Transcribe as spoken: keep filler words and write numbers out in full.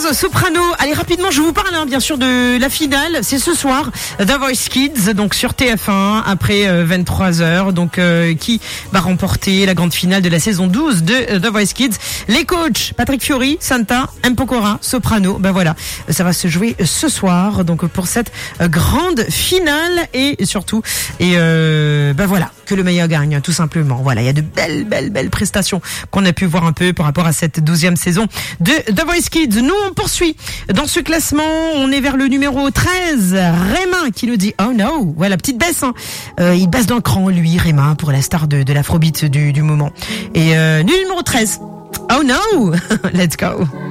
Soprano. Allez, rapidement, je vous parle hein, bien sûr de la finale. C'est ce soir, The Voice Kids, donc sur T F un, après euh, vingt-trois heures. Donc, euh, qui va remporter la grande finale de la saison douze de euh, The Voice Kids? Les coachs, Patrick Fiori, Santa, M. Pokora, Soprano. Ben voilà, ça va se jouer ce soir. Donc, pour cette euh, grande finale. Et surtout, et euh, ben voilà, que le meilleur gagne, tout simplement. Voilà, il y a de belles, belles, belles prestations qu'on a pu voir un peu par rapport à cette douzième saison de The Voice Kids. Nous, on poursuit dans ce classement. On est vers le numéro treize. Rémin qui nous dit oh no. Voilà, petite baisse. Hein. Euh, il baisse d'un cran, lui, Rémin, pour la star de, de l'afrobeat du, du moment. Et euh, numéro treize. Oh no. Let's go.